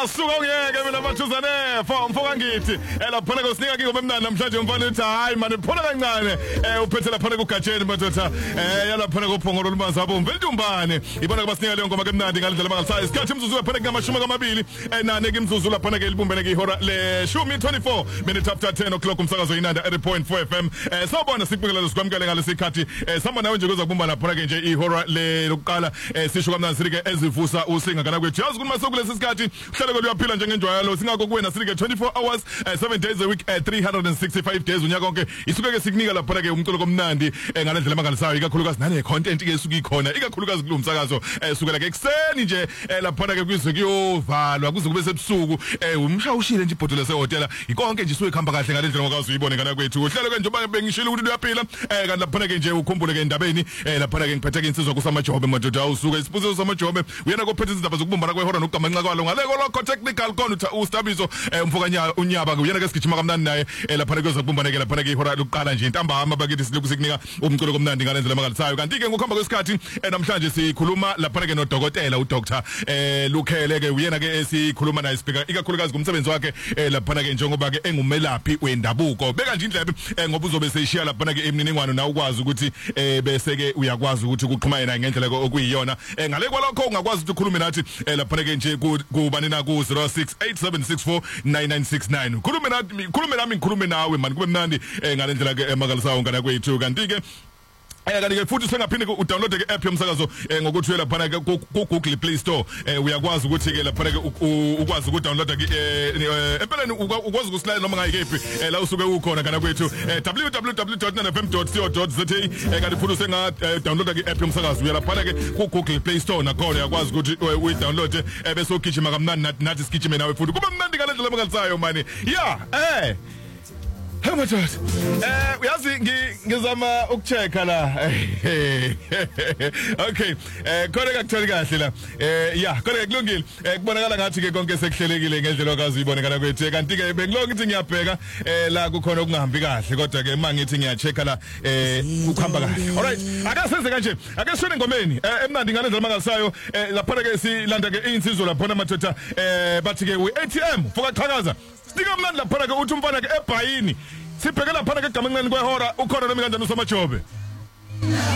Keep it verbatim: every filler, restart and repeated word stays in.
Ngiyasuka ngeke mina bathuzane for mfoka ngithi elaphana kosinika ngingoma emnandi namhlanje umfana uthi hayi manje phona kancane eh uphethe lapha kugatsheni madoda eh yalaphana kuphongolo lumanzi abo mvelitumbane ibona kubasinika leyo ngoma kemnandi ngalendlela bangasayi isikhathi imzuzu yaphana ngamashumi amabili enane ke imzuzu lapha ke libumbene ke ihora le shumi twenty-four minutes after ten o'clock umsakazo yinanda eighty point four F M eh sawubona sikubikela lesikwamukele ngalesikhathi eh samba nawe nje kuzakubumba lapha ke nje ihora le lokuqala eh sisho kamnandi sirike ezivusa usinga kana kwethu yazi ukuthi masokulesi sikhathi uhlelo luyaphila njengenjwayelo singakho kuwena sirike twenty-four hours uh, seven days a week uh, three hundred sixty-five days unyaka konke isuke ke sikunika lapha ke umculo komnandi ngalendlela mangalisayo ikakhulukazi nane content ke isuke ikhona ikakhulukazi kulomsakazo sukela ke ekseni nje lapha ke kwizwe kuyovalwa kuze kube sebusuku umshawushile nje ibhodlela sehotela ikonke nje isuke khamba kahle ngalendlela ngokazi uyibone kana kwethu uhlelo ke njengoba bengishilo ukuthi luyaphila kanti lapha ke nje ukhumbule ke indabeni lapha ke ngiphethe ke insizwa kusamajobe madoda usuke isibuzo samajobe uyena kophethe izindaba zokubumbana kwehora nokugamanqa kwalo ngaleko lokho technical khona ustabizo umfokanya unyaba ke uyena ke sigijima kamnandi naye lapha ke uzakubumbana ke lapha ke ihora lokuqala nje intambama bakithi siloku sikunika umculo komnandi ngalendlela mangalisayo kanti ke ngokuhamba kwesikhathi namhlanje sikhuluma lapha ke nodokotela udoctor eh Lukhele ke uyena ke esikhuluma naye speaker ikakhulukazi kumsebenzi wakhe lapha ke njengoba ke engumelaphi wendabuko beka nje indlebe ngoba uzobe seyishiya lapha ke emininingwane na ukwazi ukuthi bese ke uyakwazi ukuthi kuxhuma yena ngendlela okuyiyona ngale kwalokho ungakwazi ukuthi ukhulume nathi lapha ke nje kubani na ku zero six eight seven six four nine nine six nine khulume nami khulume nami ngikhulume nawe man kube mnandi ngalendlela ke emangalisayo ngana kwethu kanti ke Eh kanti ke futhi sengaphinde ku download ke app yomsakazo ngokuthi uye lapha ke ku Google Play Store uyakwazi ukuthi ke lapha ke ukwazi ku download ke empeleni ukwazi ukuslide noma ngayikephi la usuke ukhona kana kwethu w w w dot nine f m dot co dot z a kanti futhi senga download ke app yomsakazo uye lapha ke ku Google Play Store nakhona uyakwazi ukuthi uyi download bese ugijima kamnandi nathi sigijime nawe futhi kube mnandi ngalendlela mangalisayo mani yeah eh Hey madoda. Eh uyazi ngizama ukuchecka la. Okay. Eh khona kakutholi kahle la. Eh yeah, khona kulungile. Eh kubonakala ngathi ke konke sekuhlelekile ngendlela okazi uyibonekala kwethu. Kanti ke bengilonga ukuthi ngiyabheka eh la kukhona okungahambi kahle kodwa ke mangithi ngiyachecka la eh ukuhamba kahle. Alright. Ake senze kanje. Ake sishone ngomeni. Eh emnandi ngalendlela mangalisayo lapha ke silanda ke insizwe lapha madoda eh bathi ke we-A T M foka qhakaza. Sika mnandi lapha ke uthi umfana ke ebhayini sibhekela phana ke egamanqeni kwehora ukhona noma kanjani usamajobe